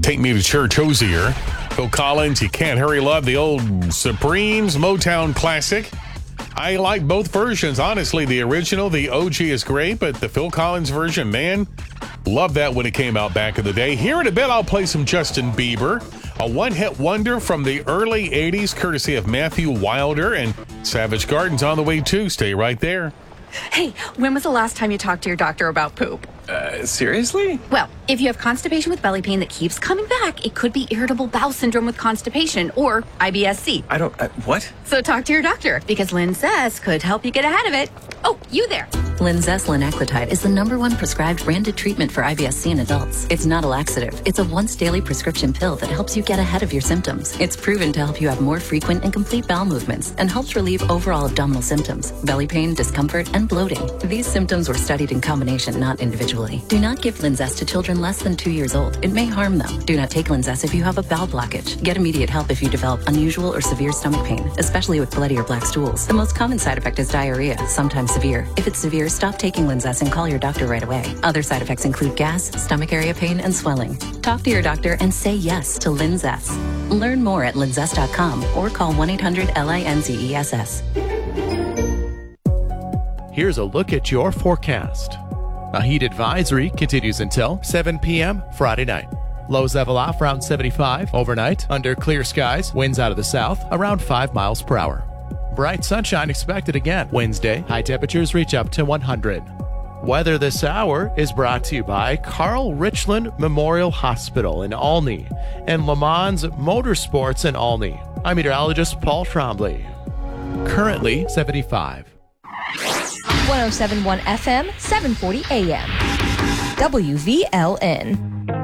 Take Me to Church Hosier. Phil Collins, You Can't Hurry Love, the old Supremes Motown classic. I like both versions. Honestly, the original, the OG is great, but the Phil Collins version, man, love that when it came out back in the day. Here in a bit, I'll play some Justin Bieber, a one-hit wonder from the early 80s, courtesy of Matthew Wilder, and Savage Garden's on the way too. Stay right there. Hey, when was the last time you talked to your doctor about poop? Seriously? Well, if you have constipation with belly pain that keeps coming back, it could be irritable bowel syndrome with constipation or IBS-C. What? So talk to your doctor, because Linzess could help you get ahead of it. Oh, you there. Linzess linaclotide is the #1 prescribed branded treatment for IBS-C in adults. It's not a laxative. It's a once-daily prescription pill that helps you get ahead of your symptoms. It's proven to help you have more frequent and complete bowel movements and helps relieve overall abdominal symptoms, belly pain, discomfort, and bloating. These symptoms were studied in combination, not individually. Do not give Linzess to children less than 2 years old. It may harm them. Do not take Linzess if you have a bowel blockage. Get immediate help if you develop unusual or severe stomach pain, especially with bloody or black stools. The most common side effect is diarrhea, sometimes severe. If it's severe, stop taking Linzess and call your doctor right away. Other side effects include gas, stomach area pain, and swelling. Talk to your doctor and say yes to Linzess. Learn more at linzess.com or call 1-800-LINZESS. Here's a look at your forecast. A heat advisory continues until 7 p.m. Friday night. Lows level off around 75 overnight. Under clear skies, winds out of the south around 5 miles per hour. Bright sunshine expected again Wednesday. High temperatures reach up to 100. Weather this hour is brought to you by Carl Richland Memorial Hospital in Olney and Le Mans Motorsports in Olney. I'm meteorologist Paul Trombley. Currently 75. 107.1 FM, 740 AM. WVLN.